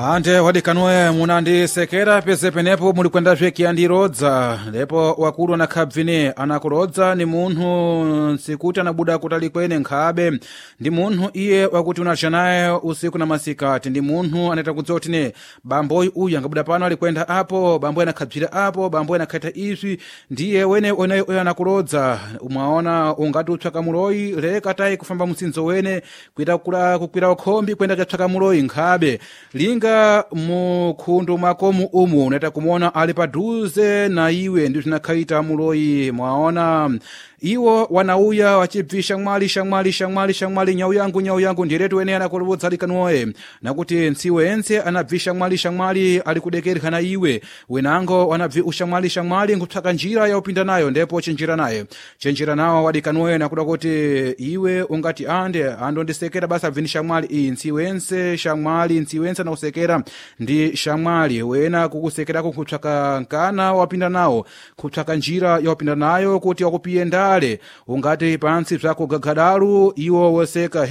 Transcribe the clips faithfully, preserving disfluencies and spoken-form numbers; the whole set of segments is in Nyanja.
ande wadikanoe munandisekera pese penepo muli kwenda zveki andirodza lepo wakulu na khabvine anakurodza ni munthu sikuti anabuda kutali kwene nkhabe ndi munthu iye wakuti unacha naye usiku na masikati ndi munthu anaita kudziwa kuti ne bamboyi uyu angabuda pano ali kwenda apo bamboyi anakhabzira apo bamboyi anakhaita izvi ndiye wene wene uyo anakurodza umwaona ungati utsvaka muloyi leka tayi kufamba mutsinzo wene kuita kula kukwira ukhombi kwenda katsvaka muloyi nkhabe linga mukhundu mwakomu umu unaita kumuona ali padhuze na iwe ndi zinakhaita muloyi mwaona iwo wanauya wachibvisha mwali shamwali shamwali shamwali nyau yangu nyau yangu ndiretu wene anakulubudza likanoe nakuti ntsiwe ense anabvisha mwali shamwali ali kudekereka na iwe wenango wanabvi ushamwali shamwali nkupsaka njira ya upinda nayo ndepo chenjira naye chenjira nawo wadikanoe nakuda kuti iwe ungati ande ando ndisekera basa bvini shamwali iyi ntsiwe ense shamwali ntsiwe ense nausekera ndi shamwali wena kukusekerako kupsaka nkana wapinda nawo kupsaka njira ya upinda nayo kuti wakupiye ndale ungati pansi zvako gagadalu iwo woseka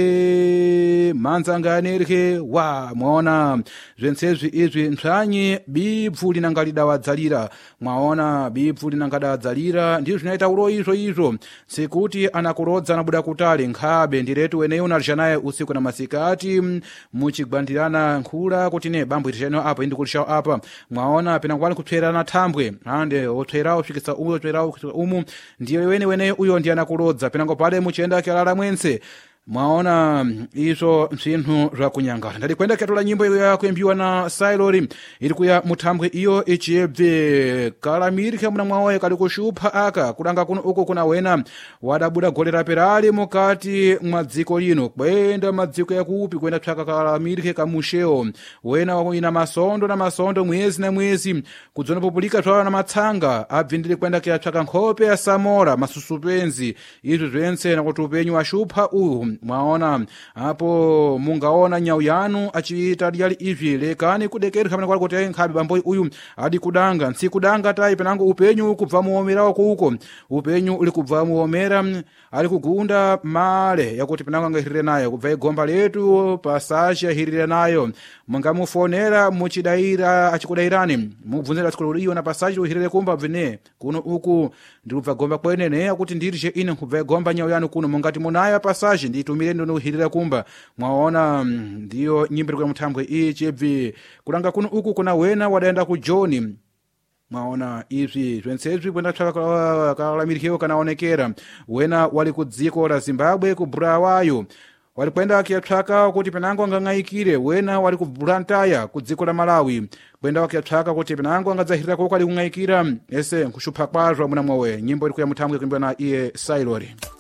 hehe manzanga anerhe wa mwaona zvensezvi izvi ntsvanyi bibvu linangalida wadzalira mwaona bibvu linangada wadzalira ndizvo zvinoita uloyi izvo izvo sekuti anakurodza anabuda kutali nkhabe ndiretu weneyo unalija naye usiku na masikati muchigwandirana nkhula kuti ne bambo itishaino apa indi kulishawo apa mwaona pena kwali kupserana thambwe ande otswerawo kusvikisa umu otswerawo kusvikisa umu ndiye wene wene uyo ndi anakurodza penango pale muchenda kyalala mwense mwaona izvo msinthu zvakunyangala ndali kwenda katula nyimbo iyo yakuimbiwa na Sailori iri kuya muthambwe iyo ichibve kalamirika muna mwawoye kali kushupha aka kudanga kuno uko kuna wena wadabuda golera perali mukati mwa dziko lino kwenda madziko yakupi kwenda tsaka kalamirike kamusheo wena wakuina masondo na masondo mwezi na mwezi kudzona populika zvawa na matsanga abvindiri kwenda kya tsaka nkhope ya Samora masusupenzi izvo zvense nakuti upenyu washupha uyu mwaona apo mungaona nyau yanu achiita liyali izvi lekani kudekereka pamene kwali kuti nkhabe bamboyi uyu adi kudanga nsi kudanga tayi penango upenyu kubva muomerawo kuko upenyu uli kubva muomera ali kugunda male yakuti penango angahirire nayo kubva igomba letu pasaje ahirire nayo mungamufonera muchidaira achikudayirani mubvunzira tsikolo iyo na pasaje uhirire kumba bvine kuno uku ndikubva gomba kwenene yakuti ndirije ine kubva igomba nyau yanu kuno mungati munayo pasaje nditumire ndo nohirira kumba mwaona ndiyo nyimbo kwa muthambwe ichibvi kulanga kuno uku kuna wena wadaenda ku John mwaona izvi zvensezvi kwenda tsvaka kalamirikewo kanaonekera wena wali ku dziko la Zimbabwe ku Bulawayo wali kwenda akiyatsvaka kuti penango angang'aikire wena wali ku Blantyre ku dziko la Malawi kwenda wakiyatsvaka kuti penango angadzahirira koko ali kung'aikira ese nkushupha kwazvo muna mwawe nyimbo iri kuya muthambwe kuimbiwa na iye Sailori.